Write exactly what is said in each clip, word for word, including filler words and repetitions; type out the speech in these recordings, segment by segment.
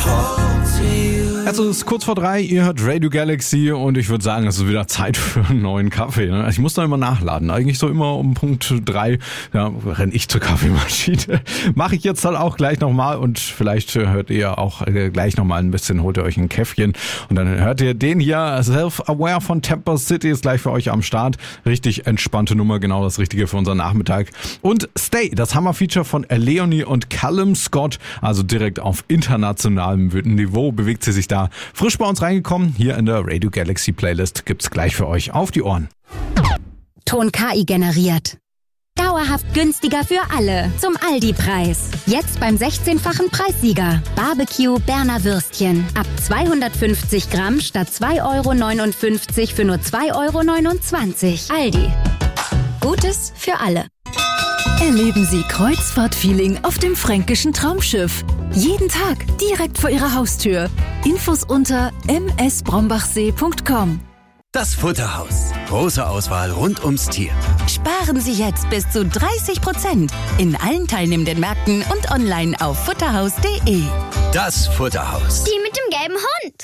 Also es ist kurz vor drei, ihr hört Radio Galaxy und ich würde sagen, es ist wieder Zeit für einen neuen Kaffee. Ne? Ich muss da immer nachladen. Eigentlich so immer um Punkt drei, ja, renne ich zur Kaffeemaschine. Mache ich jetzt dann auch gleich nochmal und vielleicht hört ihr auch gleich nochmal ein bisschen, holt ihr euch ein Käffchen und dann hört ihr den hier, Self-Aware von Temper City ist gleich für euch am Start. Richtig entspannte Nummer, genau das Richtige für unseren Nachmittag. Und Stay, das Hammer-Feature von Leonie und Callum Scott, also direkt auf internationalem Niveau bewegt sie sich da. Frisch bei uns reingekommen, hier in der Radio Galaxy Playlist gibt's gleich für euch auf die Ohren. Ton K I generiert. Dauerhaft günstiger für alle. Zum Aldi-Preis. Jetzt beim sechzehnfachen Preissieger. Barbecue Berner Würstchen. Ab zweihundertfünfzig Gramm statt zwei Euro neunundfünfzig für nur zwei Euro neunundzwanzig. Aldi. Gutes für alle. Erleben Sie Kreuzfahrt-Feeling auf dem fränkischen Traumschiff. Jeden Tag direkt vor Ihrer Haustür. Infos unter m s brombachsee punkt com. Das Futterhaus. Große Auswahl rund ums Tier. Sparen Sie jetzt bis zu dreißig Prozent in allen teilnehmenden Märkten und online auf futterhaus punkt de. Das Futterhaus. Die mit dem gelben Hund.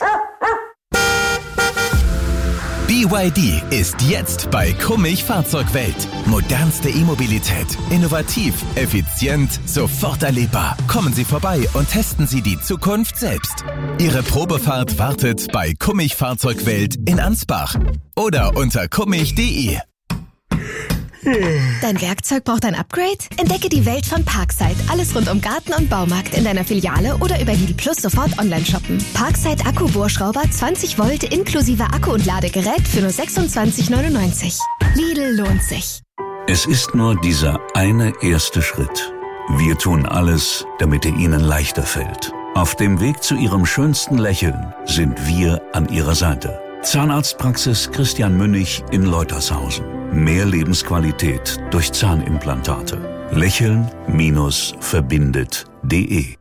B Y D ist jetzt bei Kummig Fahrzeugwelt. Modernste E-Mobilität. Innovativ, effizient, sofort erlebbar. Kommen Sie vorbei und testen Sie die Zukunft selbst. Ihre Probefahrt wartet bei Kummig Fahrzeugwelt in Ansbach oder unter kummig punkt de. Dein Werkzeug braucht ein Upgrade? Entdecke die Welt von Parkside. Alles rund um Garten und Baumarkt in deiner Filiale oder über Lidl Plus sofort online shoppen. Parkside Akkubohrschrauber zwanzig Volt inklusive Akku und Ladegerät für nur sechsundzwanzig neunundneunzig. Lidl lohnt sich. Es ist nur dieser eine erste Schritt. Wir tun alles, damit er Ihnen leichter fällt. Auf dem Weg zu Ihrem schönsten Lächeln sind wir an Ihrer Seite. Zahnarztpraxis Christian Münnig in Leutershausen. Mehr Lebensqualität durch Zahnimplantate. Lächeln-verbindet punkt de.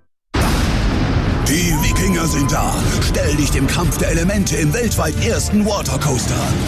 Die Wikinger sind da. Stell dich dem Kampf der Elemente im weltweit ersten Watercoaster an.